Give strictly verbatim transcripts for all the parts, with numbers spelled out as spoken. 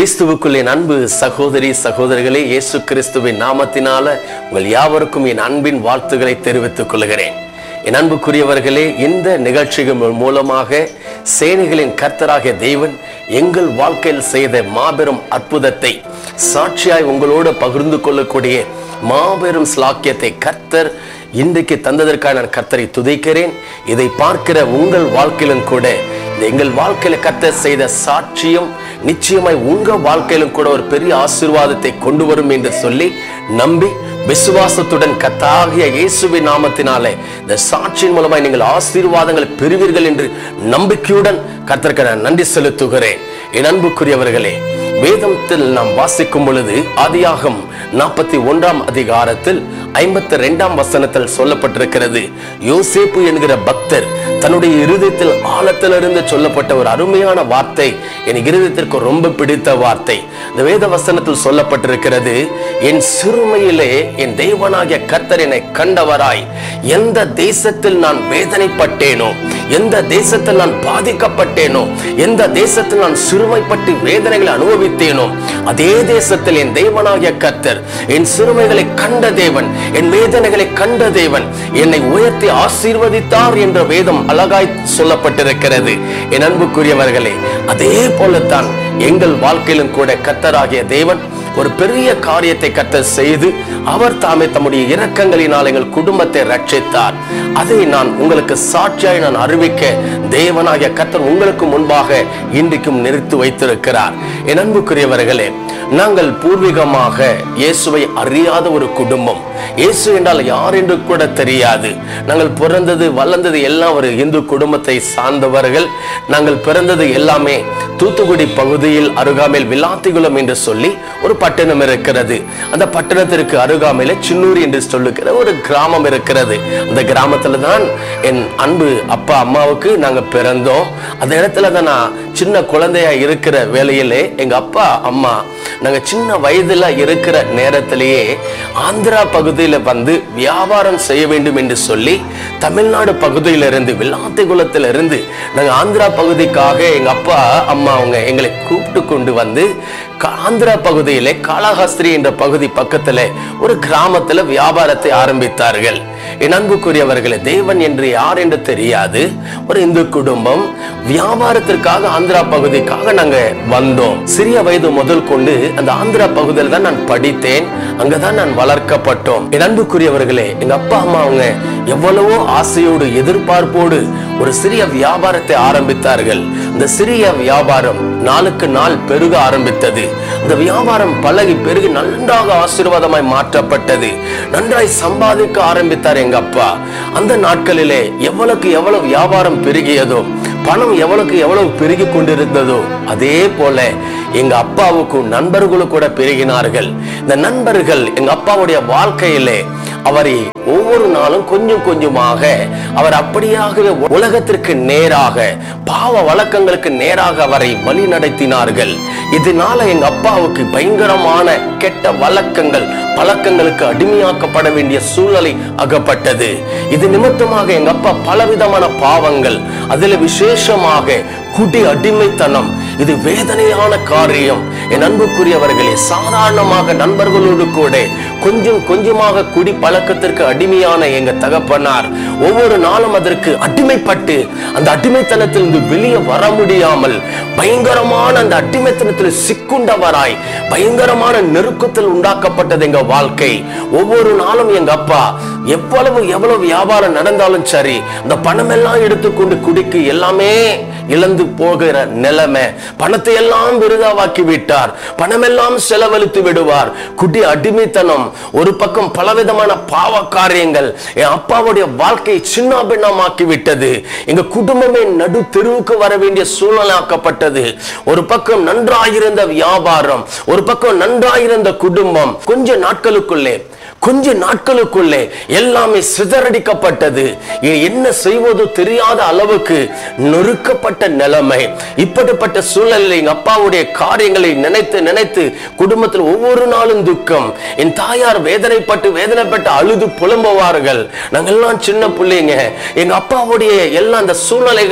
கிறிஸ்துவுக்குள் என் அன்பு சகோதரி சகோதரிகளே, இயேசு கிறிஸ்துவின் நாமத்தினால உங்கள் யாவருக்கும் என் அன்பின் வாழ்த்துக்களை தெரிவித்துக் கொள்கிறேன். என் அன்புக்குரியவர்களே, இந்த நிகழ்ச்சிகள் மூலமாக சேனைகளின் கர்த்தராகிய தேவன் எங்கள் வாழ்க்கையில் செய்த மாபெரும் அற்புதத்தை சாட்சியாய் உங்களோடு பகிர்ந்து கொள்ளக்கூடிய மாபெரும் ஸ்லாக்கியத்தை கர்த்தர் இன்றைக்கு தந்ததற்காக நான் கர்த்தரை துதிக்கிறேன். இதை பார்க்கிற உங்கள் வாழ்க்கையிலும் கூட எங்கள் வாழ்க்கையில கர்த்தர் செய்த சாட்சியம் நிச்சயமாய் உங்க வாழ்க்கையிலும் கூட ஒரு பெரிய ஆசீர்வாதத்தை கொண்டு வரும் என்று சொல்லி நம்பி விசுவாசத்துடன் கர்த்தராகிய இயேசுவின் நாமத்தினாலே இந்த சாட்சியின் மூலமாய் நீங்கள் ஆசீர்வாதங்களை பெறுவீர்கள் என்று நம்பிக்கையுடன் கர்த்தருக்கு நான் நன்றி செலுத்துகிறேன். என் அன்புக்குரியவர்களே, வேதத்தில் நாம் வாசிக்கும் பொழுது ஆதியாகமம் நாற்பத்தி ஒன்றாம் அதிகாரத்தில் ஐம்பத்தி இரண்டாம் வசனத்தில் சொல்லப்பட்டிருக்கிறது, யோசேப்பு என்கிற பக்தர் தன்னுடைய இருதயத்தில் ஆழத்திலிருந்து சொல்லப்பட்ட ஒரு அருமையான வார்த்தை என் இருதயத்திற்கு ரொம்ப பிடித்த வார்த்தை. இந்த வேத வசனத்தில் சொல்லப்பட்டிருக்கிறது, என் சிறுமையிலே என் தேவனாகிய கர்த்தர் என்னை கண்டவராய், எந்த தேசத்தில் நான் வேதனைப்பட்டேனோ, எந்த தேசத்தில் நான் பாதிக்கப்பட்டேனோ, எந்த தேசத்தில் நான் சிறுமைப்பட்டு வேதனைகளை அனுபவித்தேனோ, அதே தேசத்தில் என் தேவனாகிய கர்த்தர் என் சிறுமைகளை கண்ட தேவன், என் வேதனைகளை கண்ட தேவன் என்னை உயர்த்தி ஆசீர்வதித்தார் என்ற வேதம் அழகாய் சொல்லப்பட்டிருக்கிறது. என் அன்புக்குரியவர்களே, அதே போலத்தான் எங்கள் வாழ்க்கையிலும் கூட கர்த்தராகிய தேவன் ஒரு பெரிய காரியத்தை கர்த்தர் செய்து அவர் தாமே தம்முடைய இரக்கங்களினால் எங்கள் குடும்பத்தை ரட்சித்தார். அதை நான் உங்களுக்கு சாட்சியாய் நான் அறிவிக்க தேவனாகிய கர்த்தர் உங்களுக்கு முன்பாக இன்றைக்கும் நிறுத்தி வைத்திருக்கிறார். என் அன்புக்குரியவர்களே, நாங்கள் பூர்வீகமாக இயேசுவை அறியாத ஒரு குடும்பம். இயேசு என்றால் யார் என்று கூட தெரியாது. நாங்கள் பிறந்தது வளர்ந்தது எல்லாம் ஒரு இந்து குடும்பத்தை சார்ந்தவர்கள். நாங்கள் பிறந்தது எல்லாமே தூத்துக்குடி பகுதியில் அருகாமையில் விளாத்திகுளம் என்று சொல்லி ஒரு பட்டணம் இருக்கிறது. அந்த பட்டணத்திற்கு அருகாமையில சின்னூர் என்று சொல்லுகிற ஒரு கிராமம் இருக்கிறது. அந்த கிராமத்துல தான் என் அன்பு அப்பா அம்மாவுக்கு நாங்க பிறந்தோம். அந்த இடத்துல தான் நான் சின்ன குழந்தையா இருக்கிற வேளையிலே எங்க அப்பா அம்மா நாங்க சின்ன வயதுல இருக்கிற நேரத்திலேயே ஆந்திரா பகுதியில வந்து வியாபாரம் செய்ய வேண்டும் என்று சொல்லி தமிழ்நாடு பகுதியிலிருந்து விளாத்திகுளத்திலிருந்து நாங்க ஆந்திரா பகுதிக்காக எங்க அப்பா அம்மா அவங்க எங்களை கூப்பிட்டு கொண்டு வந்து ஆந்திரா பகுதியிலே காளஹஸ்தி என்ற பகுதி பக்கத்துல ஒரு கிராமத்துல வியாபாரத்தை ஆரம்பித்தார்கள். என் அன்புக்குரியவர்களே, தேவன் என்று யார் என்று தெரியாது ஒரு இந்து குடும்பம் வியாபாரத்திற்காக ஆந்திரா பகுதிக்காக நாங்க வந்தோம். சிறிய வயது முதல் கொண்டு அந்த ஆந்திரா பகுதியில் தான் நான் படித்தேன். அங்கதான் நான் வளர்க்கப்பட்டோம். என் அன்புக்குரியவர்களே, எங்க அப்பா அம்மா அவங்க எவ்வளவோ ஆசையோடு எதிர்பார்ப்போடு ஒரு சிறிய வியாபாரத்தை ஆரம்பித்தார்கள். இந்த சிறிய வியாபாரம் நாளுக்கு நாள் பெருக ஆரம்பித்தது. அந்த வியாபாரம் பழகி பெருகி நன்றாக ஆசீர்வாதமாய் மாற்றப்பட்டது. நன்றாய் சம்பாதிக்க ஆரம்பித்தார் எங்க அப்பா. அந்த நாட்களிலே எவ்வளவுக்கு எவ்வளவு வியாபாரம் பெருகியதோ, பணம் எவ்வளவுக்கு எவ்வளவு பெருகி கொண்டிருந்ததோ, அதே போல எங்க அப்பாவுக்கும் நண்பர்களும் கூட பெருகினார்கள். இந்த நண்பர்கள் எங்க அப்பாவுடைய வாழ்க்கையிலே அவரை ஒவ்வொரு நாளும் கொஞ்சம் கொஞ்சமாக அவர் அப்படியாகவே உலகத்திற்கு நேராக பாவ வழக்கங்களுக்கு நேராக அவரை வழி நடத்தினார்கள். இதனால எங்க அப்பாவுக்கு பயங்கரமான கெட்ட வழக்கங்கள் பழக்கங்களுக்கு அடிமையாக்கப்பட வேண்டிய சூழ்நிலை அகப்பட்டது. இது நிமித்தமாக எங்க அப்பா பலவிதமான பாவங்கள், அதில் விசேஷமாக குடி அடிமைத்தனம், இது வேதனையான காரியம். என் அன்புக்குரியவர்களே, சாதாரணமாக நண்பர்களோடு கூட கொஞ்சம் கொஞ்சமாக குடி பழக்கத்திற்கு அடிமையான எங்க தகப்பனார் ஒவ்வொரு நாளும் அதற்கு அடிமைப்பட்டு அந்த அடிமைத்தனத்திலிருந்து வெளியே வர முடியாமல் பயங்கரமான அந்த அடிமைத்தனத்தில் சிக்குண்டவராய் பயங்கரமான நெருக்கத்தில் உண்டாக்கப்பட்டது எங்க வாழ்க்கை. ஒவ்வொரு நாளும் எங்க அப்பா எவ்வளவு எவ்வளவு வியாபாரம் நடந்தாலும் சரி, அந்த பணம் எல்லாம் எடுத்துக்கொண்டு குடிக்கு எல்லாமே இழந்து போகிற நிலைமை. பணத்தை எல்லாம் விருதாவாக்கி விட்டார். பணம் எல்லாம் செலவழித்து விடுவார். குடி அடிமைத்தனம் ஒரு பக்கம், பலவிதமான பாவ காரியங்கள் என் அப்பாவுடைய வாழ்க்கையை சின்ன பின்னமாக்கி விட்டது. எங்க குடும்பமே நடு தெருவுக்கு வர வேண்டிய சூழ்நிலை ஆக்கப்பட்டது. ஒரு பக்கம் நன்றாயிருந்த வியாபாரம், ஒரு பக்கம் நன்றாயிருந்த குடும்பம், கொஞ்ச நாட்களுக்குள்ளே கொஞ்ச நாட்களுக்குள்ளே எல்லாமே சிதறடிக்கப்பட்டது. என்ன செய்வதோ தெரியாத அளவுக்கு நொறுக்கப்பட்ட நிலைமை. இப்படிப்பட்ட சூழலில் எங்க அப்பாவுடைய காரியங்களை நினைத்து நினைத்து குடும்பத்தில் ஒவ்வொரு நாளும் துக்கம். என் தாயார் வேதனைப்பட்டு வேதனைப்பட்டு அழுது புலம்புவார்கள். நாங்கெல்லாம் சின்ன பிள்ளைங்க. எங்க அப்பாவுடைய எல்லா அந்த சூழ்நிலைகளை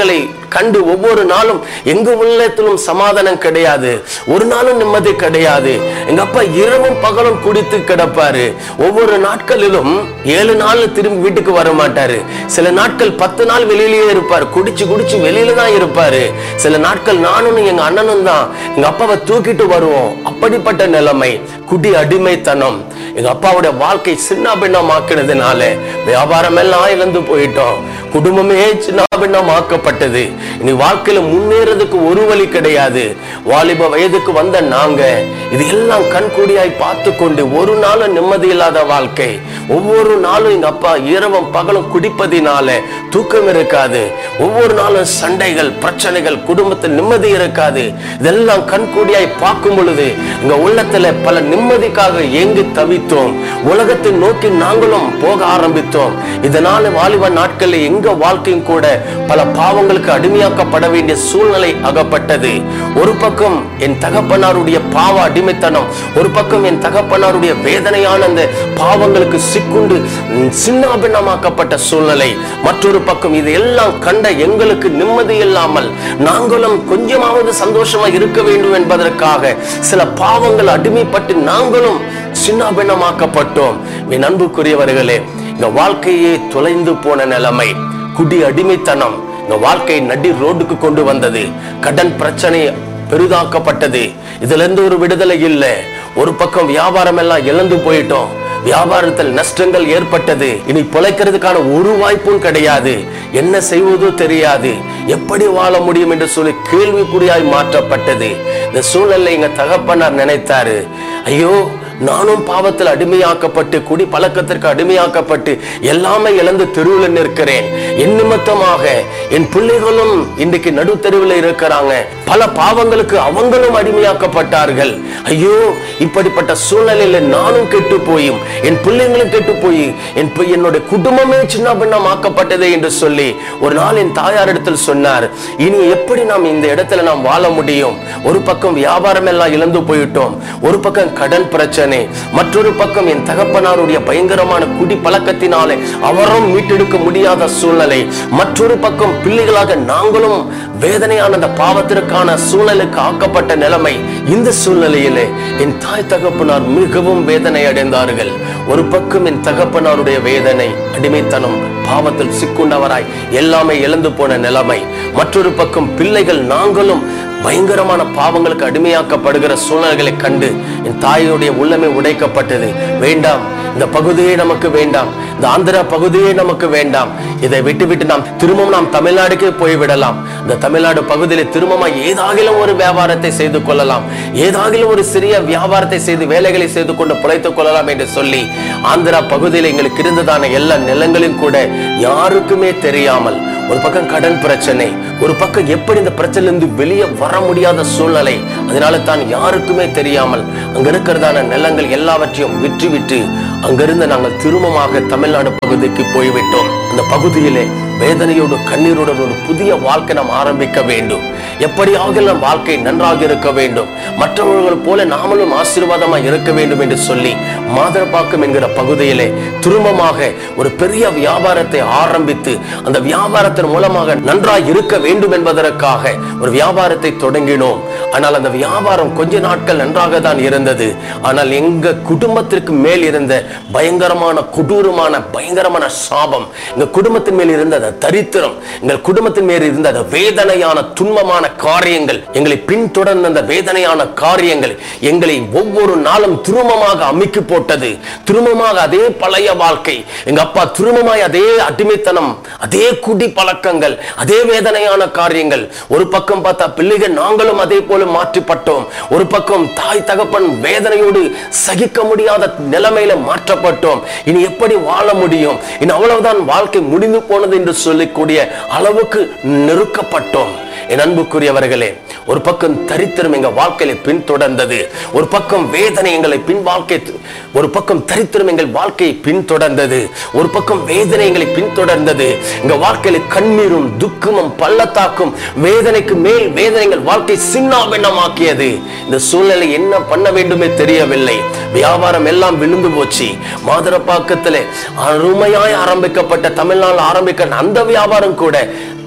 கண்டு ஒவ்வொரு நாளும் எங்க உள்ளத்திலும் சமாதானம் கிடையாது, ஒரு நாளும் நிம்மதி கிடையாது. எங்க அப்பா இரவும் பகலும் குடித்து கிடப்பாரு. ஒவ்வொரு நாட்களிலும் ஏழு நாள் திரும்பி வீட்டுக்கு வர மாட்டாரு. சில நாட்கள் பத்து நாள் வெளியிலேயே இருப்பாரு, குடிச்சு குடிச்சு வெளியில தான் இருப்பாரு. சில நாட்கள் நானும் எங்க அண்ணனும் தான் எங்க அப்பாவை தூக்கிட்டு வருவோம். அப்படிப்பட்ட நிலைமை, குடி அடிமைத்தனம். எங்க அப்பாவுடைய வாழ்க்கை சின்ன பின்னம் ஆக்கினதுனால வியாபாரம் எல்லாம் இழந்து போயிட்டோம். குடும்பமே சின்ன பின்னம் ஆக்கப்பட்டது. இனி வாழ்க்கையில முன்னேறதுக்கு ஒரு வழி கிடையாது. வாலிப வயதுக்கு வந்த நாங்க இது எல்லாம் கண்கூடியாய் பார்த்து கொண்டு ஒரு நாளும் நிம்மதி இல்லாத வாழ்க்கை. ஒவ்வொரு நாளும் எங்க அப்பா இரவும் பகலும் குடிப்பதினால தூக்கம் இருக்காது. ஒவ்வொரு நாளும் சண்டைகள், பிரச்சனைகள், குடும்பத்தில் நிம்மதி இருக்காது. இதெல்லாம் கண்கூடியாய் பார்க்கும் பொழுது எங்க உள்ளத்துல பல நிம்மதிக்காக ஏங்கி தவித்தோம். உலகத்தை நோக்கி நாங்களும் போக ஆரம்பித்தோம். இதனால வாலிப நாட்களில் எங்க வாழ்க்கையும் கூட பல பாவங்களுக்கு அடிமையாக்கப்பட வேண்டிய சூழ்நிலை அகப்பட்டது. ஒரு பக்கம் என் தகப்பனாருடைய பாவ அடிமைத்தனம், ஒரு பக்கம் என் தகப்பனாருடைய வேதனையான அந்த பாவங்களுக்கு சிக்குண்டு சின்னாபின்னமாக்கப்பட்ட சூழ்நிலை, மற்றொரு பக்கம் இது எல்லாம் கண்ட எங்களுக்கு நிம்மதி இல்லாமல் நாங்களும் கொஞ்சமாவது சந்தோஷமா இருக்க வேண்டும் என்பதற்காக சில பாவங்கள் அடிமைப்பட்டு நாங்களும் சின்னாபின்னமாக்கப்பட்டோம். என் அன்புக்குரியவர்களே, இந்த வாழ்க்கையே தொலைந்து போன நிலைமை, குடி அடிமைத்தனம் இந்த வாழ்க்கை நடி ரோடுக்கு கொண்டு வந்தது. கடன் பிரச்சனை பெரிதாக்கப்பட்டது. இதுல இருந்து ஒரு விடுதலை இல்லை. ஒரு பக்கம் வியாபாரம் எல்லாம் இழந்து போயிட்டோம். வியாபாரத்தில் நஷ்டங்கள் ஏற்பட்டது. இனி பிழைக்கிறதுக்கான ஒரு வாய்ப்பும் கிடையாது. என்ன செய்வதோ தெரியாது, எப்படி வாழ முடியும் என்று சொல்லி கேள்விக்குறியாய் மாற்றப்பட்டது. இந்த சூழ்நிலை எங்க தகப்பனார் நினைத்தாரு, ஐயோ நானும் பாவத்தில் அடிமையாக்கப்பட்டு குடி பழக்கத்திற்கு அடிமையாக்கப்பட்டு எல்லாமே இழந்து தெருவில் நிற்கிறேன். என் நிமித்தமாக என் பிள்ளைகளும் இன்றைக்கு நடு தெருவில் இருக்கிறாங்க. பல பாவங்களுக்கு அவங்களும் அடிமையாக்கப்பட்டார்கள். ஐயோ இப்படிப்பட்ட சூழ்நிலையில நானும் கெட்டு போயும் என் பிள்ளைங்களும் கெட்டு போய் என் என்னுடைய குடும்பமே சின்ன பின்னமாக்கப்பட்டதே என்று சொல்லி ஒரு நாள் என் தாயார் இடத்தில் சொன்னார், இனி எப்படி நாம் இந்த இடத்துல நாம் வாழ முடியும்? ஒரு பக்கம் வியாபாரம் எல்லாம் இழந்து போயிட்டோம், ஒரு பக்கம் கடன் பிரச்சனை, மற்றொரு பக்கம் என் தகப்பனாருடைய பயங்கரமான குடி பழக்கத்தினாலே அவரும் மீட்டெடுக்க முடியாத சூழ்நிலை, மற்றொரு பக்கம் பிள்ளைகளாக நாங்களும் வேதனையான அந்த பாவத்திற்கான சூழ்நிலைக்கு ஆக்கப்பட்ட நிலைமை. இந்த சூழ்நிலையிலே என் தாய் தகப்பனார் மிகவும் வேதனை அடைந்தார்கள். ஒரு பக்கம் என் தகப்பனாருடைய வேதனை, அடிமைத்தனம், பாவத்தில் சிக்குண்டவராய் எல்லாமே இழந்து போன நிலைமை, மற்றொரு பக்கம் பிள்ளைகள் நாங்களும் பயங்கரமான பாவங்களுக்கு அடிமையாக்கப்படுகிற சூழ்நிலைகளை கண்டு என் தாயுடைய உள்ளமே உடைக்கப்பட்டது. வேண்டாம், இந்த பகுதியே நமக்கு வேண்டாம், இந்த ஆந்திரா பகுதியே நமக்கு வேண்டாம், இதை விட்டு விட்டு நாம் திரும்பவும் நாம் தமிழ்நாடுக்கே போய்விடலாம். இந்த தமிழ்நாடு பகுதியில் திரும்பவும் ஏதாகிலும் ஒரு வியாபாரத்தை செய்து கொள்ளலாம், ஏதாகிலும் ஒரு சிறிய வியாபாரத்தை செய்து வேலைகளை செய்து கொண்டு பிழைத்துக் கொள்ளலாம் என்று சொல்லி ஆந்திரா பகுதியில் எங்களுக்கு இருந்ததான எல்லா நிலங்களையும் கூட யாருக்குமே தெரியாமல், ஒரு பக்கம் கடன் பிரச்சனை, ஒரு பக்கம் எப்படி இந்த பிரச்சனையிலிருந்து வெளியே வர முடியாத சூழ்நிலை, அதனால தான் யாருக்குமே தெரியாமல் அங்க இருக்கிறதான நிலங்கள் எல்லாவற்றையும் விற்று விட்டு அங்கிருந்து நாங்கள் திரும்பமாக தமிழ்நாடு பகுதிக்கு போய்விட்டோம். அந்த பகுதியிலே வேதனையோடு கண்ணீரோடு ஒரு புதிய வாழ்க்கை நாம் ஆரம்பிக்க வேண்டும். எப்படியாக நம் வாழ்க்கை நன்றாக இருக்க வேண்டும், மற்றவர்கள் போல நாமளும் ஆசீர்வாதமாக இருக்க வேண்டும் என்று சொல்லி மாதரப்பாக்கம் என்கிற பகுதியிலே திரும்பமாக ஒரு பெரிய வியாபாரத்தை ஆரம்பித்து அந்த வியாபாரத்தின் மூலமாக நன்றாக இருக்க வேண்டும் என்பதற்காக ஒரு வியாபாரத்தை தொடங்கினோம். ஆனால் அந்த வியாபாரம் கொஞ்ச நாட்கள் நன்றாக தான் இருந்தது. ஆனால் எங்க குடும்பத்திற்கு மேல் இருந்த பயங்கரமான கொடூரமான பயங்கரமான சாபம், எங்க குடும்பத்தின் மேல் இருந்த தரித்திரம், எங்கள் குடும்பத்தின் மேல் இருந்த அந்த வேதனையான துன்பமான காரியங்கள், எங்களை பின்தொடர்ந்த அந்த வேதனையான காரியங்கள் எங்களை ஒவ்வொரு நாளும் திரும்பமாக அமிக்கி போட்டது. திரும்பமாக அதே பழைய வாழ்க்கை, எங்க அப்பா திரும்பமாய் அதே அடிமைத்தனம், அதே குடி பழக்கங்கள், அதே வேதனையான காரியங்கள். ஒரு பக்கம் பார்த்தா பிள்ளைகள் நாங்களும் அதே போல மாற்றப்பட்டோம். ஒரு பக்கம் தாய் தகப்பன் வேதனையோடு சகிக்க முடியாத நிலைமையில மாற்றப்பட்டோம். இனி எப்படி வாழ முடியும்? இனி அவ்வளவுதான், வாழ்க்கை முடிந்து போனது என்று சொல்லக்கூடிய அளவுக்கு நெருக்கப்பட்டோம். என் அன்புக்குரியவர்களே, ஒரு பக்கம் தரித்திரம் எங்க வாழ்க்கையில பின்தொடர்ந்தது, ஒரு பக்கம் வேதனை எங்களை பின் வாழ்க்கை ஒரு பக்கம் தரித்திரம் எங்கள் வாழ்க்கையை பின்தொடர்ந்தது, ஒரு பக்கம் வேதனை எங்களை பின்தொடர்ந்தது. எங்க வாழ்க்கையில கண்ணீரும் துக்கமும் பள்ளத்தாக்கும் வேதனைக்கு மேல் வேதனை எங்கள் வாழ்க்கை சின்னாபின்னமாக்கியது. இந்த சூழ்நிலை என்ன பண்ண வேண்டுமே தெரியவில்லை. வியாபாரம் எல்லாம் விழுந்து போச்சு. மாதரப்பாக்கத்துல அருமையாய் ஆரம்பிக்கப்பட்ட தமிழ்நாடு ஆரம்பிக்க அந்த வியாபாரம் கூட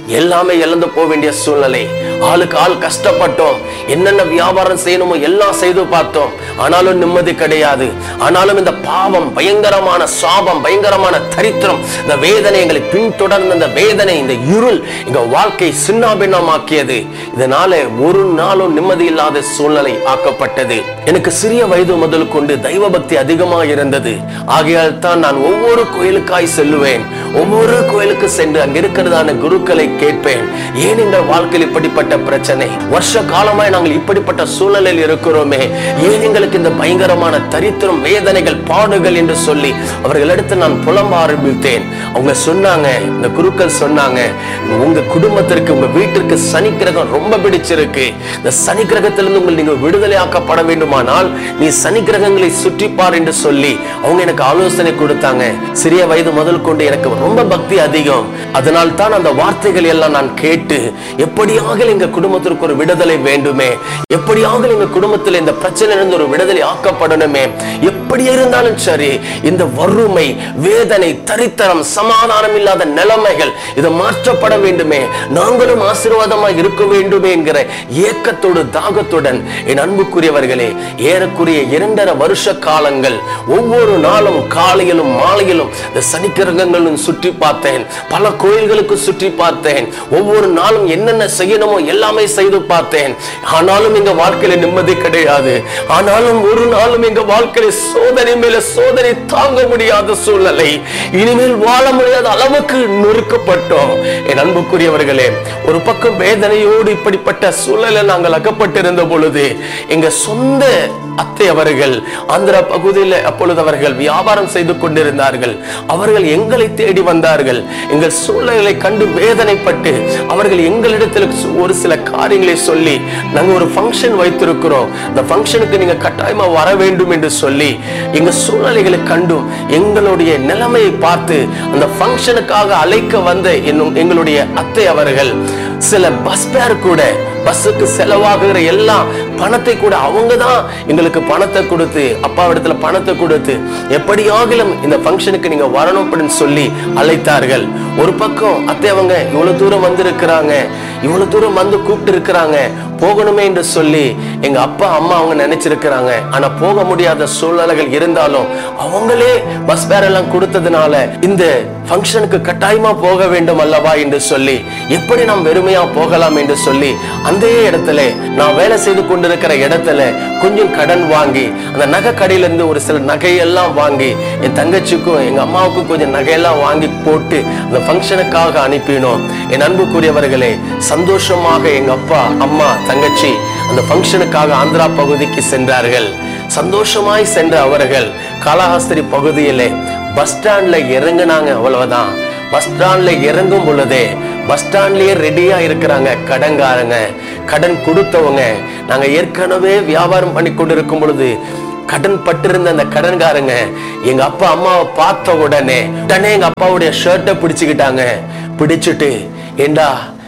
எல்லாமே இழந்து போக வேண்டிய சூழ்நிலை. ஆளுக்கு ஆள் கஷ்டப்பட்டோம், என்னென்ன வியாபாரம் செய்யணுமோ எல்லாம் செய்து பார்த்தோம், ஆனாலும் நிம்மதி கிடையாது. ஆனாலும் இந்த பாவம், பயங்கரமான சாபம், பயங்கரமான தரித்திரம், இந்த வேதனை எங்களை பின்தொடர்ந்த இந்த வேதனை, இந்த இருள் எங்க வாழ்க்கை சின்னாபின்னமாக்கியது. இதனால ஒரு நாளும் நிம்மதி இல்லாத சூழ்நிலை ஆக்கப்பட்டது. எனக்கு சிறிய வயது முதல் கொண்டு தெய்வ பக்தி அதிகமாக இருந்தது. ஆகையால் தான் நான் ஒவ்வொரு கோயிலுக்காய் செல்லுவேன். ஒவ்வொரு கோயிலுக்கு சென்று அங்க இருக்கிறதான குருக்களை கேட்பேன். ஏன் எங்கள் வாழ்க்கையில் இப்படிப்பட்ட பிரச்சனை, வருஷ காலமாய் நாங்கள் இப்படிப்பட்ட சூழலில் இருக்கிறோமே, ஏன் எங்களுக்கு இந்த பயங்கரமான தரித்திரம், வேதனைகள், பாடுகள் என்று சொல்லி அவர்களிடத்தில் நான் புலம்ப ஆரம்பித்தேன். அவங்க சொன்னாங்க, இந்த குருக்கள் சொன்னாங்க, உங்க குடும்பத்திற்கு, உங்க வீட்டிற்கு சனி கிரகம் ரொம்ப பிடிச்சிருக்கு. இந்த சனி கிரகத்திலிருந்து உங்களை நீங்க விடுதலை ஆக்கப்பட வேண்டுமானால் நீ சனி கிரகங்களை சுற்றிப்பார் என்று சொல்லி அவங்க எனக்கு ஆலோசனை கொடுத்தாங்க. சிறிய வயது முதல் கொண்டு எனக்கு ரொம்ப பக்தி அதிகம். அதனால் தான் அந்த வார்த்தைகள் எல்லாம் நான் கேட்டு, எப்படியாக எங்க குடும்பத்திற்கு ஒரு விடுதலை வேண்டுமே, எப்படியாக எங்க குடும்பத்தில் இந்த பிரச்சனையிலிருந்து ஒரு விடுதலை ஆக்கப்படணுமே, எப்படி இருந்தாலும் சரி இந்த வறுமை, வேதனை, தரித்திரம், சமாதானம் இல்லாத நிலைமைகள் இது மாற்றப்பட வேண்டுமே, நாங்களும் ஆசீர்வாதமாக இருக்க வேண்டுமே என்கிற ஏக்கத்தோடு தாகத்துடன் என் அன்புக்குரியவர்களே ஏறக்குறைய இரண்டரை வருஷ காலங்கள் ஒவ்வொரு நாளும் காலையிலும் மாலையிலும் இந்த சனிக்கிரகங்களும் சுற்றி பார்த்தேன். பல கோயில்களுக்கு சுற்றி பார்த்தேன். ஒவ்வொரு நாளும் என்னென்ன செய்யணுமோ எல்லாமே செய்து பார்த்தேன். ஆனாலும் எங்க வாழ்க்கையில நிம்மதி கிடையாது. ஆனாலும் ஒரு நாளும் எங்க வாழ்க்கையில சோதனை மேல சோதனை தாங்க முடியாத சூழ்நிலை, இனிமேல் வாழ முடியாத அளவுக்கு நொறுக்கப்பட்டோம். என் அன்புக்குரியவர்களே, ஒரு பக்கம் வேதனையோடு இப்படிப்பட்ட சூழலில் நாங்கள் அகப்பட்டிருந்த பொழுது எங்க சொந்த அத்தை அவர்கள் ஆந்திரா பகுதியில் அப்பொழுது அவர்கள் வியாபாரம் செய்து கொண்டிருந்தார்கள். அவர்கள் எங்களை தேடி வந்தார்கள். எங்கள் சூழ்நிலை கண்டு வேதனைப்பட்டு அவர்கள் எங்களிடத்தில் ஒரு சில காரியங்களை சொல்லி, நாங்க ஒரு ஃபங்க்ஷன் வைத்திருக்கிறோம், அந்த ஃபங்க்ஷனுக்கு நீங்க கட்டாயமா வர வேண்டும் என்று சொல்லி எங்க சூழ்நிலைகளை கண்டும் எங்களுடைய நிலைமையை பார்த்து அந்த ஃபங்க்ஷனுக்காக அழைக்க வந்த எங்களுடைய அத்தை அவர்கள் சில பஸ் பேர் கூட, பஸ்ஸுக்கு செலவாகுகிற எல்லா பணத்தை கூட அவங்க தான் எங்களுக்கு பணத்தை கொடுத்து, அப்பா இடத்துல பணத்தை கொடுத்து, எப்படியாகிலும் இந்த ஃபங்க்ஷனுக்கு நீங்க வரணும் அப்படின்னு சொல்லி அழைத்தார்கள். ஒரு பக்கம் அத்தை அவங்க இவ்வளவு தூரம் வந்து இருக்கிறாங்க, இவ்வளவு தூரம் வந்து கூப்பிட்டு இருக்கிறாங்க, போகணுமே என்று சொல்லி எங்க அப்பா அம்மா அவங்க நினைச்சிருக்கிறாங்க. ஆனா போக முடியாத சூழ்நிலைகள் இருந்தாலும் அவங்களே பஸ் பேர் எல்லாம் கொடுத்ததுனால இந்த ஃபங்க்ஷனுக்கு கட்டாயமா போக வேண்டும் அல்லவா என்று சொல்லி, எப்படி நாம் வெறுமையா போகலாம் என்று சொல்லி அந்த இடத்துல நான் வேலை செய்து கொண்டிருக்கிற இடத்துல கொஞ்சம் கடன் வாங்கி அந்த நகை கடையில இருந்து ஒரு சில நகையெல்லாம் வாங்கி என் தங்கச்சிக்கும் எங்க அம்மாவுக்கும் கொஞ்சம் நகையெல்லாம் வாங்கி போட்டு அந்த ஃபங்க்ஷனுக்காக அனுப்பினோம். என் அன்புக்குரியவர்களே, சந்தோஷமாக எங்க அப்பா அம்மா தங்கச்சி அந்த ஃபங்க்ஷனுக்காக ஆந்திரா பகுதிக்கு சென்றார்கள். சந்தோஷமாய் சென்ற அவர்கள் காளஹஸ்தி பகுதியிலே பஸ் ஸ்டாண்ட்ல இறங்கினாங்க. அவ்வளவுதான். பஸ் ஸ்டாண்ட்ல இறங்கும் பொழுதே பஸ் ஸ்டாண்ட்லயே ரெடியா இருக்கிறாங்க கடன்காரங்க, கடன் கொடுத்தவங்க. நாங்க ஏற்கனவே வியாபாரம் பண்ணி கொண்டு இருக்கும் பொழுது கடன் பட்டிருந்த அந்த கடன்காரங்க எங்க அப்பா அம்மாவை பார்த்த உடனே உடனே எங்க அப்பாவுடைய ஷர்ட்டை பிடிச்சுக்கிட்டாங்க. பிடிச்சிட்டு, ஏண்டா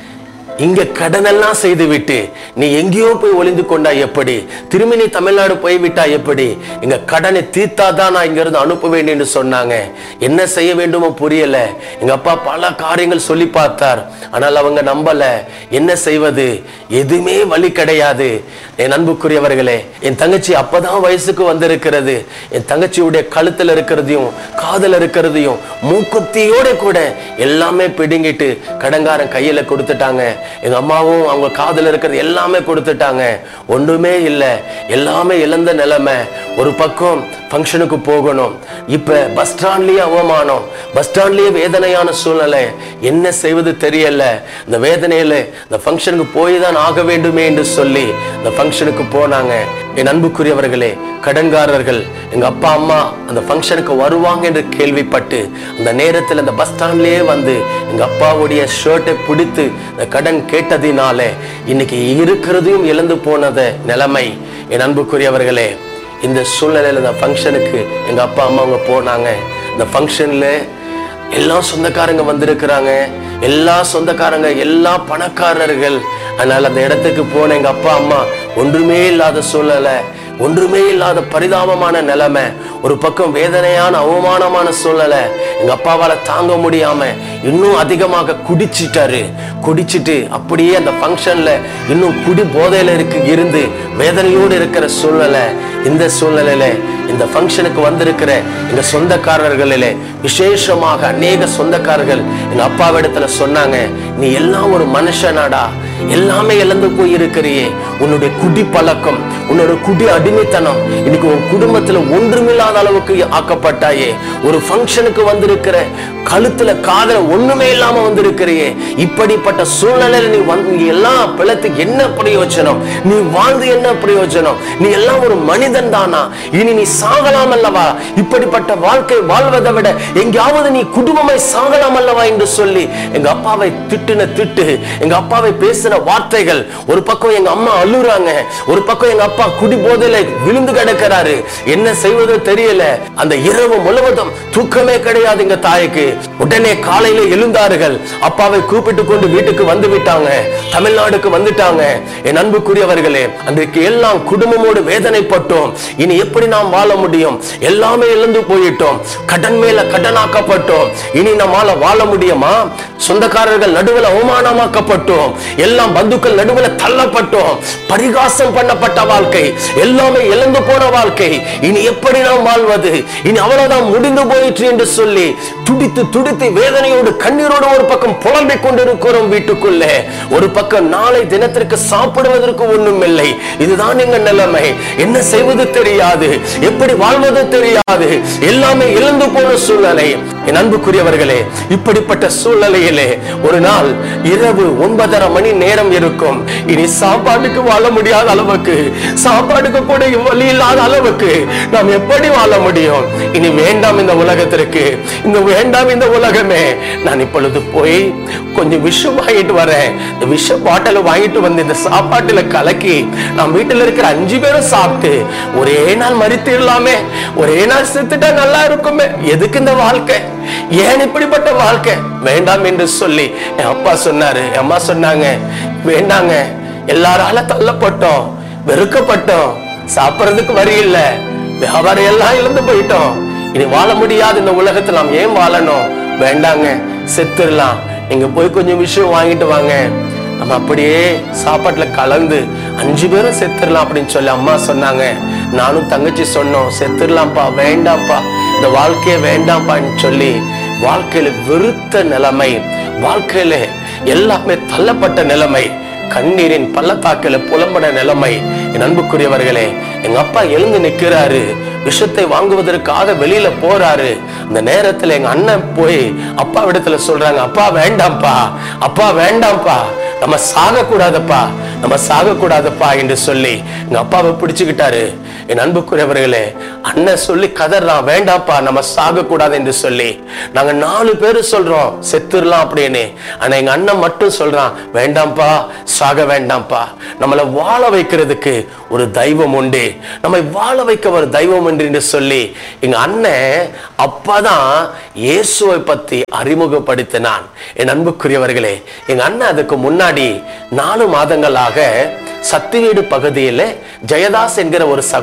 இங்க கடன் எல்லாம் செய்து விட்டு நீ எங்கேயோ போய் ஒளிந்து கொண்டா எப்படி, திரும்பி நீ தமிழ்நாடு போய்விட்டா எப்படி, எங்க கடனை தீர்த்தாதான் நான் இங்க இருந்து அனுப்ப வேண்டும் என்று சொன்னாங்க. என்ன செய்ய வேண்டுமோ புரியல. எங்க அப்பா பல காரியங்கள் சொல்லி பார்த்தார், ஆனால் அவங்க நம்பல. என்ன செய்வது, எதுவுமே வழி கிடையாது. என் அன்புக்குரியவர்களே, என் தங்கச்சி அப்பதான் வயசுக்கு வந்திருக்கிறது. என் தங்கச்சியுடைய கழுத்துல இருக்கிறதையும் காதல இருக்கிறதையும் மூக்குத்தியோட கூட எல்லாமே பிடுங்கிட்டு கடன்காரன் கையில கொடுத்துட்டாங்க. எங்க அம்மாவும் அவங்க காதல இருக்கிறது எல்லாமே கொடுத்துட்டாங்க. ஒன்றுமே இல்லை, எல்லாமே இழந்த நிலைமை. ஒரு பக்கம் ஃபங்க்ஷனுக்கு போகணும், இப்ப பஸ் ஸ்டாண்ட்லயே அவமானம், பஸ் ஸ்டாண்ட்லயே வேதனையான சூழ்நிலை. என்ன செய்வது தெரியல. இந்த வேதனையில இந்த ஃபங்க்ஷனுக்கு போய் தான் ஆக வேண்டுமே என்று சொல்லி இந்த ஃபங்க்ஷனுக்கு போனாங்க. என் அன்புக்குரியவர்களே, கடன்காரர்கள் எங்க அப்பா அம்மா அந்த ஃபங்க்ஷனுக்கு வருவாங்க என்று கேள்விப்பட்டு அந்த நேரத்தில் அந்த பஸ் ஸ்டாண்ட்லயே வந்து எங்க அப்பாவுடைய ஷர்ட்டை பிடித்து இந்த கடன் கேட்டதினால இன்னைக்கு இருக்கிறதையும் இழந்து போனத நிலைமை. என் அன்புக்குரியவர்களே, இந்த சூழ்நிலையில இந்த ஃபங்க்ஷனுக்கு எங்க அப்பா அம்மா அவங்க போனாங்க. இந்த ஃபங்க்ஷன்ல எல்லா சொந்தக்காரங்க வந்திருக்கிறாங்க, எல்லா சொந்தக்காரங்க எல்லா பணக்காரர்கள். அதனால அந்த இடத்துக்கு போன எங்க அப்பா அம்மா ஒன்றுமே இல்லாத சூழ்நிலை, ஒன்றுமே இல்லாத பரிதாபமான நிலைமை, ஒரு பக்கம் வேதனையான அவமானமான சூழ்நிலை. எங்க அப்பாவால தாங்க முடியாம இன்னும் அதிகமாக குடிச்சிட்டாரு. குடிச்சிட்டு அப்படியே அந்த ஃபங்க்ஷன்ல இன்னும் குடி போதையில இருக்கு இருந்து வேதனையோடு இருக்கிற சூழ்நிலை. இந்த சூழ்நிலையில இந்த ஃபங்க்ஷனுக்கு வந்திருக்கிற எங்க சொந்தக்காரர்களிலே விசேஷமாக அநேக சொந்தக்காரர்கள் எங்க அப்பாவிடத்துல சொன்னாங்க, நீ எல்லாம் ஒரு மனுஷனாடா, எல்லாமே இழந்து போய் இருக்கிறியே. உன்னுடைய குடி பழக்கம், உன்னோட குடி அடிமைத்தனம், இன்னைக்கு உன் குடும்பத்துல ஒன்றுமில்லாத அளவுக்கு ஆக்கப்பட்டாயே. ஒரு ஃபங்க்ஷனுக்கு வந்திருக்கிற கழுத்துல காதல ஒண்ணுமே இல்லாம வந்திருக்கிறியே. இப்படிப்பட்ட சூழ்நிலையில நீ வந்து எல்லாம் பிளத்துக்கு என்ன பிரயோஜனம்? நீ வாழ்ந்து என்ன பிரயோஜனம்? நீ எல்லாம் ஒரு மனிதன் தானா? இனி நீ சாகலாம் அல்லவா? இப்படிப்பட்ட வாழ்க்கை வாழ்வதை விட எங்கேயாவது நீ குடும்பமாய் சாகலாம் அல்லவா என்று சொல்லி எங்க அப்பாவை திட்டுன திட்டு, எங்க அப்பாவை பேசின வார்த்தைகள். ஒரு பக்கம் எங்க அம்மா அழுறாங்க, ஒரு பக்கம் எங்க அப்பா குடி போதையில விழுந்து கிடக்கிறாரு. என்ன செய்வதோ தெரியல. அந்த இரவு முழுவதும் தூக்கமே கிடையாது எங்க தாய்க்கு. உடனே காலையில எழுந்தார்கள். அப்பாவை கூப்பிட்டு கொண்டு வீட்டுக்கு வந்து விட்டாங்க. தமிழ்நாடுக்கு வந்துட்டாங்க. என் அன்புக்குரியவர்களே, அன்றைக்கு எல்லாம் குடும்பமோடு வேதனைப்பட்டோம். இனி எப்படி நாம் வாழ முடியும்? எல்லாமே இழந்து போயிட்டோம். கடன் மேல கடனாக்கப்பட்டோம். இனி நம்மால வாழ முடியுமா? சொந்தக்காரர்கள் நடுவில் அவமானமாக்கப்பட்டோம். எல்லாம் பந்துக்கள் நடுவில் தள்ளப்பட்டோம். பரிகாசம் பண்ணப்பட்ட வாழ்க்கை, எல்லாமே இழந்து போன வாழ்க்கை. இனி எப்படி நாம் வாழ்வது? இனி அவ்வளவுதான் முடிந்து போயிற்று என்று சொல்லி துடித்து துடித்து வேதனையோடு கண்ணீரோடு ஒரு பக்கம் புலம்பிக் கொண்டிருக்கிறோம் வீட்டுக்குள்ளே. ஒரு பக்கம் நாளை தினத்திற்கு சாப்பிடுவதற்கு ஒண்ணும் இல்லை. இதுதான் எங்க நிலைமை. என்ன செய்வது தெரியாது, எப்படி வாழ்வது தெரியாது. எல்லாமே இழந்து போன சூழ்நிலை. என் அன்புக்குரியவர்களே, இப்படிப்பட்ட சூழ்நிலையிலே ஒரு நாள் இரவு ஒன்பதரை மணி நேரம் இருக்கும். இனி சாப்பாட்டுக்கு வாழ முடியாத அளவுக்கு, சாப்பாட்டுக்கு கூட வழி இல்லாத அளவுக்கு நாம் எப்படி வாழ முடியும்? இனி வேண்டாம் இந்த உலகத்திற்கு, இந்த வேண்டாம் இந்த உலகமே. நான் இப்பொழுது போய் கொஞ்சம் விஷம் வாங்கிட்டு வரேன். இந்த விஷ பாட்டில வாங்கிட்டு வந்து இந்த சாப்பாட்டுல கலக்கி நாம் வீட்டில் இருக்கிற அஞ்சு பேரும் சாப்பிட்டு ஒரே நாள் மரித்திடலாமே, ஒரே நாள் செத்துட்டா நல்லா இருக்குமே. எதுக்கு இந்த வாழ்க்கை? ஏன் இப்படிப்பட்ட வாழ்க்கை? வேண்டாம் என்று சொல்லி என் அப்பா சொன்னாரு, என் அம்மா சொன்னாங்க, வேண்டாங்க, எல்லாரால தள்ளப்பட்டோம், வெறுக்கப்பட்டோம், சாப்பிடறதுக்கு வழி இல்ல, வியாபாரம் எல்லாம் இழந்து போயிட்டோம். இனி வாழ முடியாது இந்த உலகத்துல, நாம் ஏன் வாழணும்? வேண்டாங்க, செத்துடலாம். நீங்க போய் கொஞ்சம் விஷயம் வாங்கிட்டு வாங்க, நம்ம அப்படியே சாப்பாட்டுல கலந்து அஞ்சு பேரும் செத்துடலாம் அப்படின்னு சொல்லி அம்மா சொன்னாங்க. நானும் தங்கச்சி சொன்னோம், செத்துடலாம்ப்பா, வேண்டாம்ப்பா, இந்த வாழ்க்கையே வேண்டாம்ப்பான்னு சொல்லி வாழ்க்கையில வெறுத்த நிலைமை, வாழ்க்கையில எல்லாமே தள்ளப்பட்ட நிலைமை, கண்ணீரின் பள்ளத்தாக்கில புலம்பட நிலைமை. என் அன்புக்குரியவர்களே, எங்க அப்பா எழுந்து நிற்கிறாரு, விஷத்தை வாங்குவதற்காக வெளியில போறாரு. அந்த நேரத்துல எங்க அண்ணன் போய் அப்பா இடத்துல சொல்றாங்க, அப்பா வேண்டாம்ப்பா, அப்பா வேண்டாம்ப்பா, நம்ம சாக கூடாதப்பா, நம்ம சாக கூடாதப்பா என்று சொல்லி எங்க அப்பாவை பிடிச்சுக்கிட்டாரு. என் அன்புக்குரியவர்களே, அண்ணன் சொல்லி கதறான், வேண்டாம்ப்பா, நம்ம சாக கூடாது என்று சொல்லி. நாங்க நாலு பேரு சொல்றோம் செத்துடலாம் அப்படின்னு. ஆனா எங்க அண்ணன் மட்டும் சொல்றான், வேண்டாம்ப்பா, சாக வேண்டாம்ப்பா, நம்மளை வாழ வைக்கிறதுக்கு ஒரு தெய்வம் உண்டு, நம்மை வாழ வைக்க ஒரு தெய்வம் உண்டு என்று சொல்லி எங்க அண்ணன் அப்பதான் இயேசுவை பத்தி அறிமுகப்படுத்தினான். என் அன்புக்குரியவர்களே, எங்க அண்ணன் அதுக்கு முன்னாடி நாலு மாதங்களாக சத்திவேடு பகுதியில ஜெயதாஸ் என்கிற ஒரு